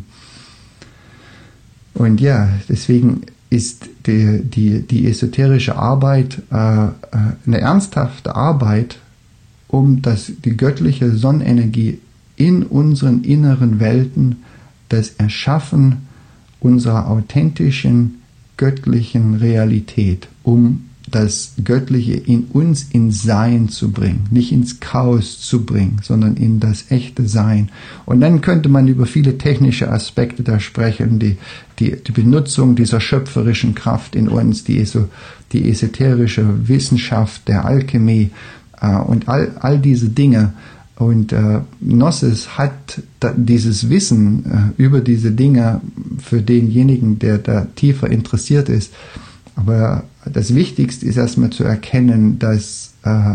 Speaker 1: Und deswegen ist die esoterische Arbeit eine ernsthafte Arbeit, um die göttliche Sonnenenergie in unseren inneren Welten, das Erschaffen unserer authentischen göttlichen Realität, um das Göttliche in uns in Sein zu bringen, nicht ins Chaos zu bringen, sondern in das echte Sein. Und dann könnte man über viele technische Aspekte da sprechen, die Benutzung dieser schöpferischen Kraft in uns, die esoterische Wissenschaft der Alchemie und all diese Dinge. Und Gnosis hat dieses Wissen über diese Dinge für denjenigen, der da tiefer interessiert ist. Aber das Wichtigste ist erstmal zu erkennen, dass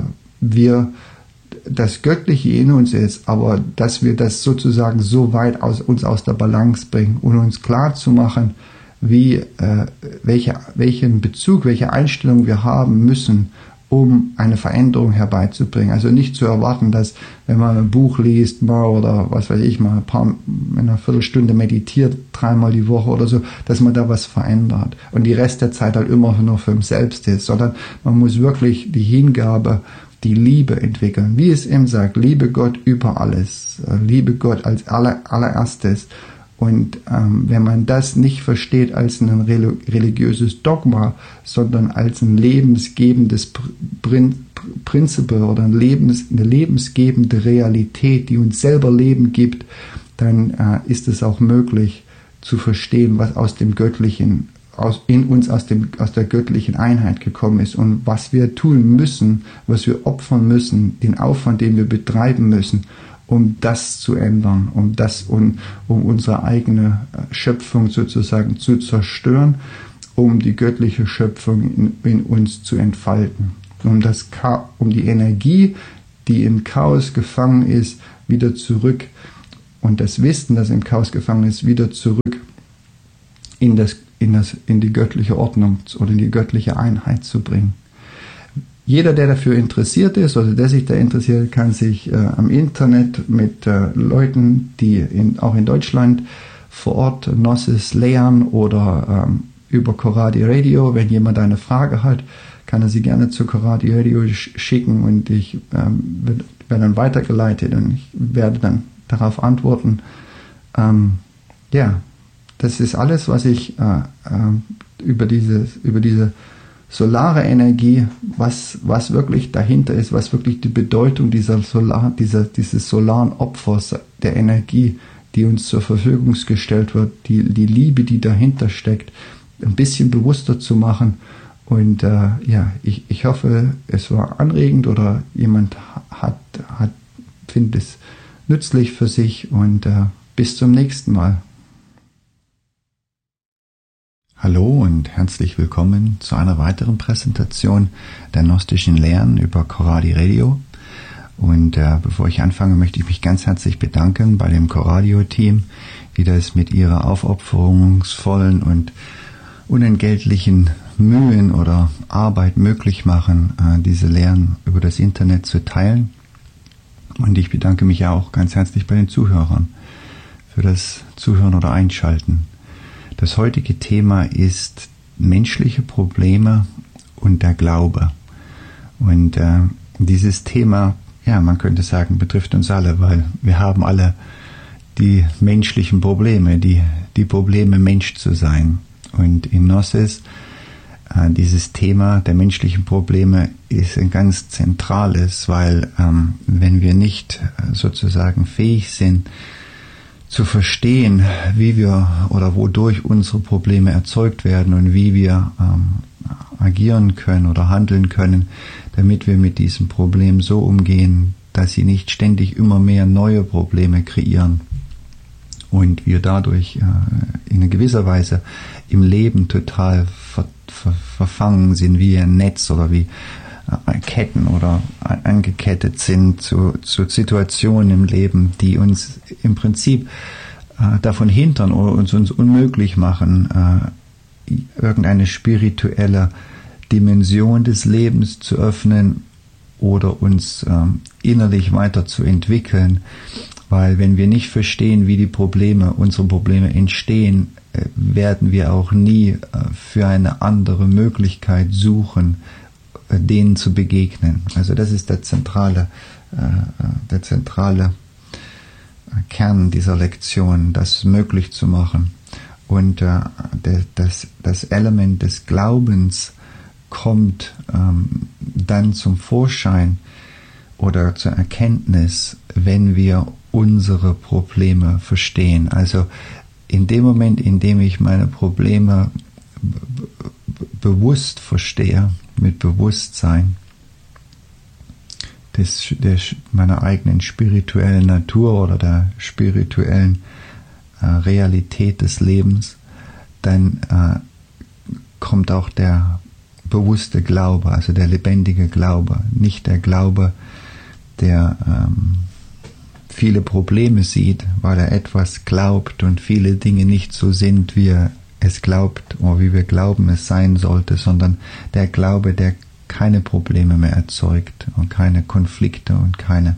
Speaker 1: das Göttliche in uns ist, aber dass wir das sozusagen so weit uns aus der Balance bringen und uns klar zu machen, welchen Bezug, welche Einstellung wir haben müssen, um eine Veränderung herbeizubringen. Also nicht zu erwarten, dass, wenn man ein Buch liest, oder was weiß ich, mal eine Viertelstunde meditiert, 3-mal die Woche oder so, dass man da was verändert und die Rest der Zeit halt immer nur für sich selbst ist, sondern man muss wirklich die Hingabe die Liebe entwickeln. Wie es eben sagt, liebe Gott über alles, liebe Gott als allererstes. Und wenn man das nicht versteht als ein religiöses Dogma, sondern als ein lebensgebendes Prinzip oder eine lebensgebende Realität, die uns selber Leben gibt, dann ist es auch möglich zu verstehen, was aus dem Göttlichen, aus der göttlichen Einheit gekommen ist und was wir tun müssen, was wir opfern müssen, den Aufwand, den wir betreiben müssen, um das zu ändern, um unsere eigene Schöpfung sozusagen zu zerstören, um die göttliche Schöpfung in uns zu entfalten, um die Energie, die im Chaos gefangen ist, wieder zurück, und das Wissen, das im Chaos gefangen ist, wieder zurück in die göttliche Ordnung oder in die göttliche Einheit zu bringen. Jeder, der dafür interessiert ist oder der sich da interessiert, kann sich am Internet mit Leuten, die auch in Deutschland vor Ort Gnosis lehren oder über Coradi Radio, wenn jemand eine Frage hat, kann er sie gerne zu Coradi Radio schicken und ich werde dann weitergeleitet und ich werde dann darauf antworten. Das ist alles, was ich über diese solare Energie, was wirklich dahinter ist, was wirklich die Bedeutung dieses solaren Opfers der Energie, die uns zur Verfügung gestellt wird, die Liebe, die dahinter steckt, ein bisschen bewusster zu machen. Und ich hoffe, es war anregend oder jemand findet es nützlich für sich und bis zum nächsten Mal. Hallo und herzlich willkommen zu einer weiteren Präsentation der gnostischen Lehren über Coradi Radio. Und bevor ich anfange, möchte ich mich ganz herzlich bedanken bei dem Coradio-Team, die das mit ihrer aufopferungsvollen und unentgeltlichen Mühen oder Arbeit möglich machen, diese Lehren über das Internet zu teilen. Und ich bedanke mich auch ganz herzlich bei den Zuhörern für das Zuhören oder Einschalten. Das heutige Thema ist menschliche Probleme und der Glaube. Und dieses Thema, man könnte sagen, betrifft uns alle, weil wir haben alle die menschlichen Probleme, die Probleme, Mensch zu sein. Und in Gnosis, dieses Thema der menschlichen Probleme ist ein ganz zentrales, weil wenn wir nicht sozusagen fähig sind, zu verstehen, wie wir oder wodurch unsere Probleme erzeugt werden und wie wir agieren können oder handeln können, damit wir mit diesem Problem so umgehen, dass sie nicht ständig immer mehr neue Probleme kreieren und wir dadurch in gewisser Weise im Leben total verfangen sind wie ein Netz oder wie Ketten oder angekettet sind zu Situationen im Leben, die uns im Prinzip davon hindern oder uns unmöglich machen, irgendeine spirituelle Dimension des Lebens zu öffnen oder uns innerlich weiterzuentwickeln, weil wenn wir nicht verstehen, wie unsere Probleme entstehen, werden wir auch nie für eine andere Möglichkeit suchen, denen zu begegnen. Also das ist der zentrale Kern dieser Lektion, das möglich zu machen. Und das Element des Glaubens kommt dann zum Vorschein oder zur Erkenntnis, wenn wir unsere Probleme verstehen. Also in dem Moment, in dem ich meine Probleme bewusst verstehe, mit Bewusstsein meiner eigenen spirituellen Natur oder der spirituellen Realität des Lebens, dann kommt auch der bewusste Glaube, also der lebendige Glaube, nicht der Glaube, der viele Probleme sieht, weil er etwas glaubt und viele Dinge nicht so sind, wie er es glaubt oder wie wir glauben, es sein sollte, sondern der Glaube, der keine Probleme mehr erzeugt und keine Konflikte und keine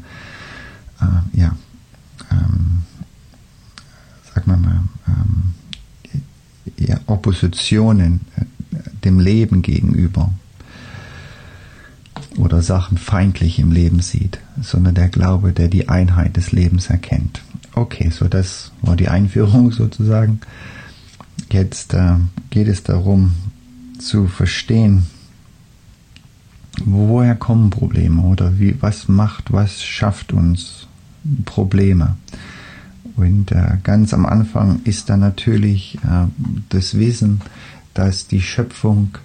Speaker 1: Oppositionen dem Leben gegenüber. oder Sachen feindlich im Leben sieht, sondern der Glaube, der die Einheit des Lebens erkennt. Okay, so das war die Einführung sozusagen. Jetzt geht es darum zu verstehen, woher kommen Probleme oder was schafft uns Probleme. Und ganz am Anfang ist da natürlich das Wissen, dass die Schöpfung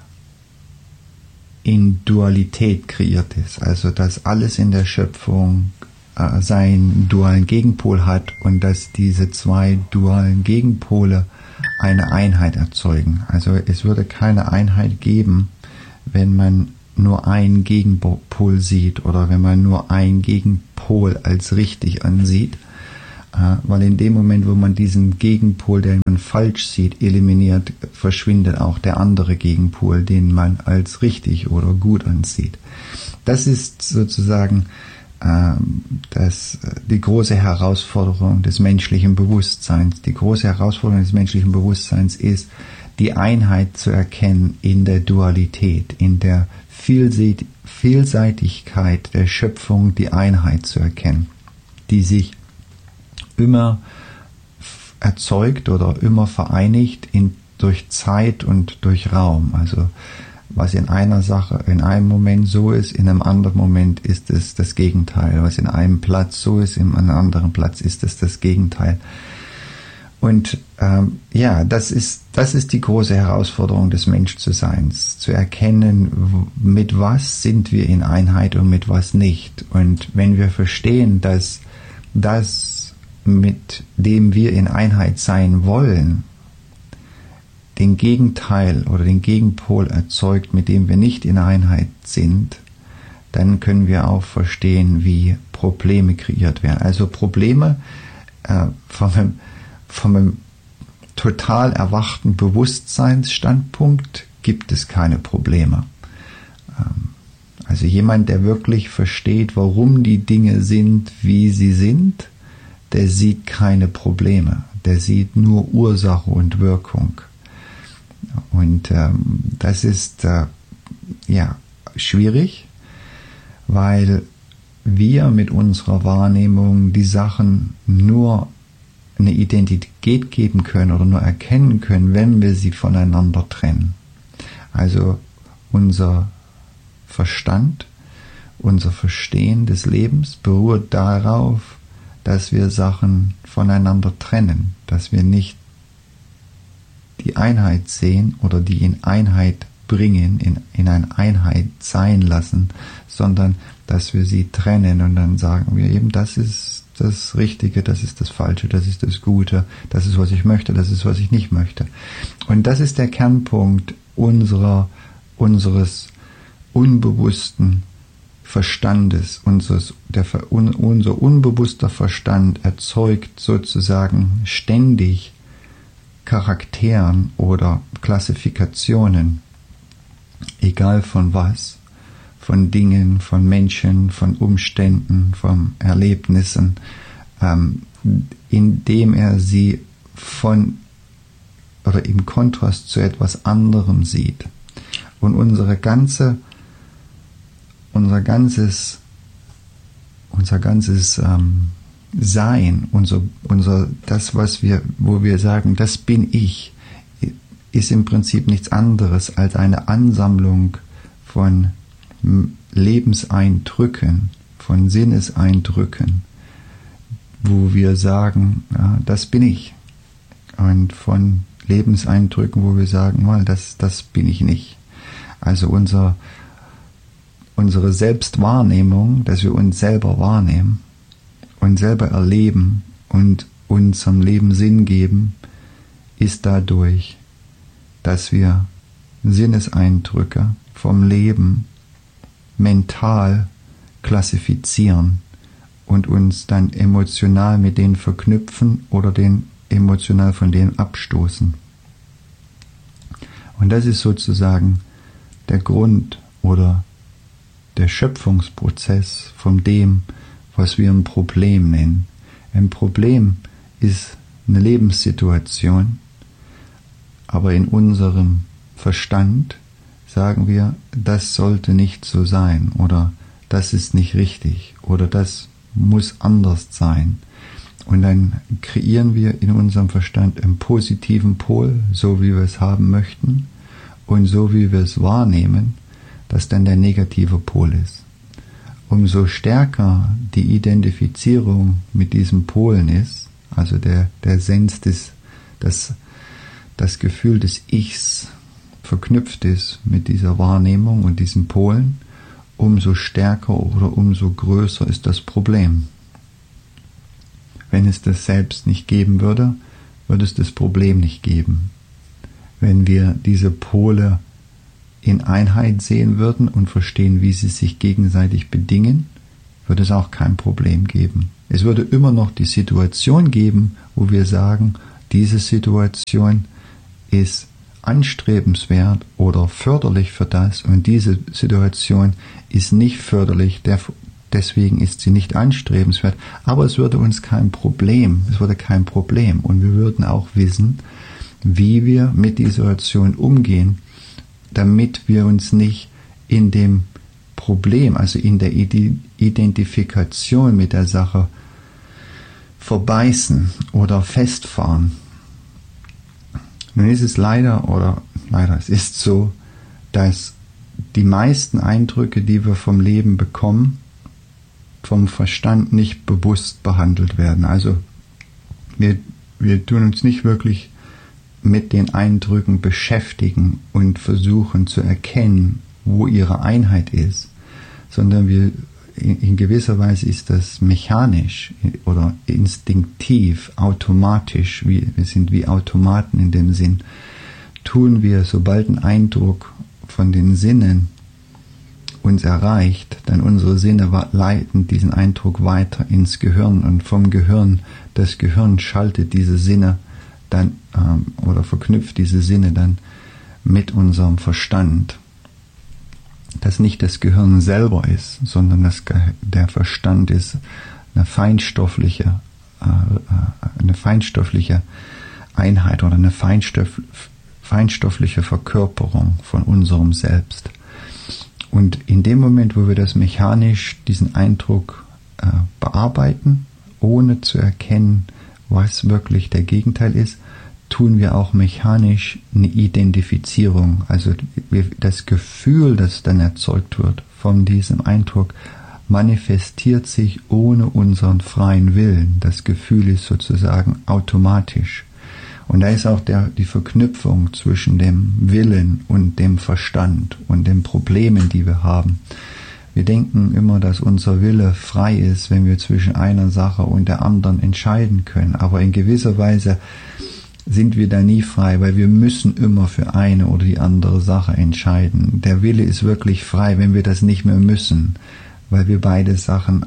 Speaker 1: in Dualität kreiert ist. Also dass alles in der Schöpfung seinen dualen Gegenpol hat und dass diese zwei dualen Gegenpole eine Einheit erzeugen. Also es würde keine Einheit geben, wenn man nur einen Gegenpol sieht oder wenn man nur einen Gegenpol als richtig ansieht, weil in dem Moment, wo man diesen Gegenpol, den man falsch sieht, eliminiert, verschwindet auch der andere Gegenpol, den man als richtig oder gut ansieht. Das ist sozusagen die große Herausforderung des menschlichen Bewusstseins. Die große Herausforderung des menschlichen Bewusstseins ist, die Einheit zu erkennen in der Dualität, in der Vielseitigkeit der Schöpfung, die Einheit zu erkennen, die sich immer erzeugt oder immer vereinigt durch Zeit und durch Raum. Also was in einer Sache, in einem Moment so ist, in einem anderen Moment ist es das Gegenteil. Was in einem Platz so ist, in einem anderen Platz ist es das Gegenteil. Und das ist die große Herausforderung des Menschseins, zu erkennen, mit was sind wir in Einheit und mit was nicht. Und wenn wir verstehen, dass das, mit dem wir in Einheit sein wollen, den Gegenteil oder den Gegenpol erzeugt, mit dem wir nicht in Einheit sind, dann können wir auch verstehen, wie Probleme kreiert werden. Also Probleme von einem total erwachten Bewusstseinsstandpunkt gibt es keine Probleme. Also jemand, der wirklich versteht, warum die Dinge sind, wie sie sind, der sieht keine Probleme. Der sieht nur Ursache und Wirkung. Und das ist schwierig, weil wir mit unserer Wahrnehmung die Sachen nur eine Identität geben können oder nur erkennen können, wenn wir sie voneinander trennen. Also unser Verstand, unser Verstehen des Lebens beruht darauf, dass wir Sachen voneinander trennen, dass wir nicht die Einheit sehen oder die in Einheit bringen, in eine Einheit sein lassen, sondern dass wir sie trennen und dann sagen wir eben, das ist das Richtige, das ist das Falsche, das ist das Gute, das ist, was ich möchte, das ist, was ich nicht möchte. Und das ist der Kernpunkt unseres unbewussten Verstandes. Unser unbewusster Verstand erzeugt sozusagen ständig Charakteren oder Klassifikationen, egal von was, von Dingen, von Menschen, von Umständen, von Erlebnissen, indem er sie im Kontrast zu etwas anderem sieht. Und unser ganzes Sein, das, wo wir sagen, das bin ich, ist im Prinzip nichts anderes als eine Ansammlung von Lebenseindrücken, von Sinneseindrücken, wo wir sagen, ja, das bin ich. Und von Lebenseindrücken, wo wir sagen, mal, das bin ich nicht. Also unsere Selbstwahrnehmung, dass wir uns selber wahrnehmen und selber erleben und unserem Leben Sinn geben, ist dadurch, dass wir Sinneseindrücke vom Leben mental klassifizieren und uns dann emotional mit denen verknüpfen oder emotional von denen abstoßen. Und das ist sozusagen der Grund oder der Schöpfungsprozess von dem, was wir ein Problem nennen. Ein Problem ist eine Lebenssituation, aber in unserem Verstand sagen wir, das sollte nicht so sein oder das ist nicht richtig oder das muss anders sein. Und dann kreieren wir in unserem Verstand einen positiven Pol, so wie wir es haben möchten und so wie wir es wahrnehmen, dass dann der negative Pol ist. Umso stärker die Identifizierung mit diesem Polen ist, also der Sens das Gefühl des Ichs verknüpft ist mit dieser Wahrnehmung und diesem Polen, umso stärker oder umso größer ist das Problem. Wenn es das Selbst nicht geben würde, würde es das Problem nicht geben. Wenn wir diese Pole in Einheit sehen würden und verstehen, wie sie sich gegenseitig bedingen, würde es auch kein Problem geben. Es würde immer noch die Situation geben, wo wir sagen, diese Situation ist anstrebenswert oder förderlich für das und diese Situation ist nicht förderlich, deswegen ist sie nicht anstrebenswert, aber es würde uns kein Problem und wir würden auch wissen, wie wir mit dieser Situation umgehen, damit wir uns nicht in dem Problem, also in der Identifikation mit der Sache verbeißen oder festfahren. Nun ist es es ist so, dass die meisten Eindrücke, die wir vom Leben bekommen, vom Verstand nicht bewusst behandelt werden. Also wir tun uns nicht wirklich mit den Eindrücken beschäftigen und versuchen zu erkennen, wo ihre Einheit ist, sondern in gewisser Weise ist das mechanisch oder instinktiv, automatisch, wir sind wie Automaten in dem Sinn, tun wir, sobald ein Eindruck von den Sinnen uns erreicht, dann unsere Sinne leiten diesen Eindruck weiter ins Gehirn und vom Gehirn, das Gehirn schaltet diese Sinne dann oder verknüpft diese Sinne dann mit unserem Verstand. Das nicht das Gehirn selber ist, sondern der Verstand ist eine feinstoffliche Einheit oder eine feinstoffliche Verkörperung von unserem Selbst. Und in dem Moment, wo wir das mechanisch, diesen Eindruck bearbeiten, ohne zu erkennen, was wirklich der Gegenteil ist, tun wir auch mechanisch eine Identifizierung. Also das Gefühl, das dann erzeugt wird von diesem Eindruck, manifestiert sich ohne unseren freien Willen. Das Gefühl ist sozusagen automatisch. Und da ist auch die Verknüpfung zwischen dem Willen und dem Verstand und den Problemen, die wir haben. Wir denken immer, dass unser Wille frei ist, wenn wir zwischen einer Sache und der anderen entscheiden können. Aber in gewisser Weise sind wir da nie frei, weil wir müssen immer für eine oder die andere Sache entscheiden. Der Wille ist wirklich frei, wenn wir das nicht mehr müssen, weil wir beide Sachen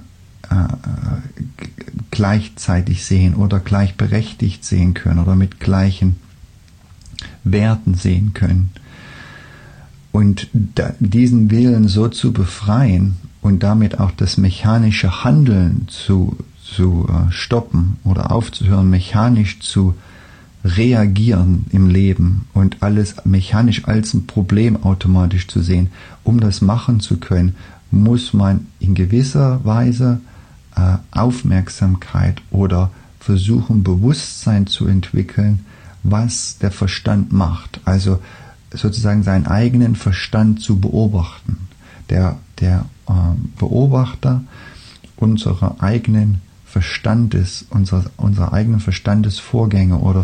Speaker 1: gleichzeitig sehen oder gleichberechtigt sehen können oder mit gleichen Werten sehen können. Und diesen Willen so zu befreien und damit auch das mechanische Handeln zu stoppen oder aufzuhören, mechanisch zu reagieren im Leben und alles mechanisch als ein Problem automatisch zu sehen, um das machen zu können, muss man in gewisser Weise Aufmerksamkeit oder versuchen, Bewusstsein zu entwickeln, was der Verstand macht. Also sozusagen seinen eigenen Verstand zu beobachten. Der Beobachter unserer eigenen unserer eigenen Verstandesvorgänge oder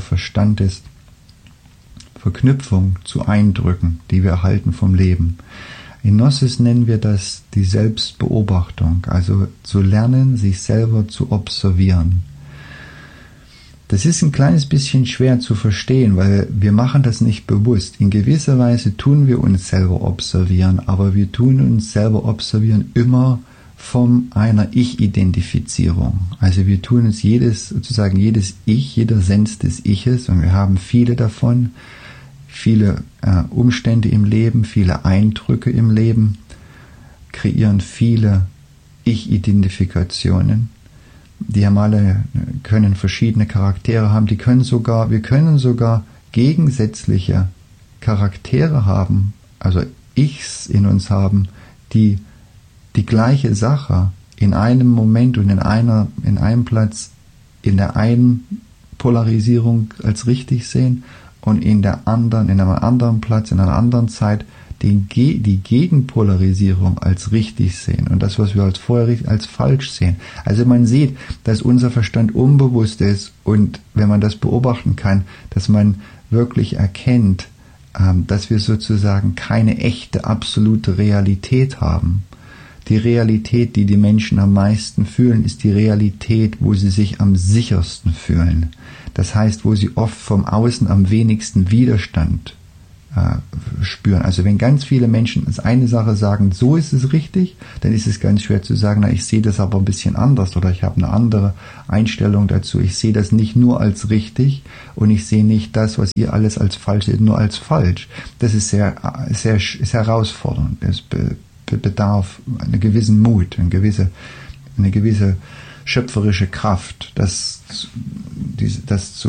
Speaker 1: Verstandesverknüpfung zu Eindrücken, die wir erhalten vom Leben. In Gnosis nennen wir das die Selbstbeobachtung, also zu lernen, sich selber zu observieren. Das ist ein kleines bisschen schwer zu verstehen, weil wir machen das nicht bewusst. In gewisser Weise tun wir uns selber observieren, aber wir tun uns selber observieren immer von einer Ich-Identifizierung. Also wir tun uns jedes Ich, jeder Sens des Iches, und wir haben viele davon, viele Umstände im Leben, viele Eindrücke im Leben, kreieren viele Ich-Identifikationen. Die haben alle, können verschiedene Charaktere haben, wir können sogar gegensätzliche Charaktere haben, also Ichs in uns haben, die die gleiche Sache in einem Moment und in einem Platz, in der einen Polarisierung als richtig sehen und in einem anderen Platz, in einer anderen Zeit die Gegenpolarisierung als richtig sehen und das, was wir vorher als falsch sehen. Also man sieht, dass unser Verstand unbewusst ist und wenn man das beobachten kann, dass man wirklich erkennt, dass wir sozusagen keine echte, absolute Realität haben. Die Realität, die die Menschen am meisten fühlen, ist die Realität, wo sie sich am sichersten fühlen. Das heißt, wo sie oft vom Außen am wenigsten Widerstand spüren. Also wenn ganz viele Menschen als eine Sache sagen, so ist es richtig, dann ist es ganz schwer zu sagen, na, ich sehe das aber ein bisschen anders oder ich habe eine andere Einstellung dazu. Ich sehe das nicht nur als richtig und ich sehe nicht das, was ihr alles als falsch seht, nur als falsch. Das ist sehr herausfordernd. Das bedarf einen gewissen Mut, eine gewisse schöpferische Kraft, das zu